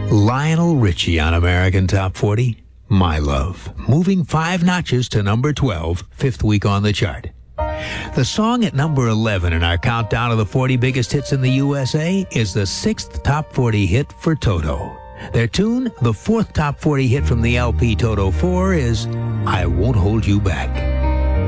Lionel Richie on American Top 40, My Love, moving 5 notches to number 12, 5th week on the chart. The song at number 11 in our countdown of the 40 biggest hits in the USA is the 6th top 40 hit for Toto. Their tune, the 4th top 40 hit from the LP Toto 4, is I Won't Hold You Back.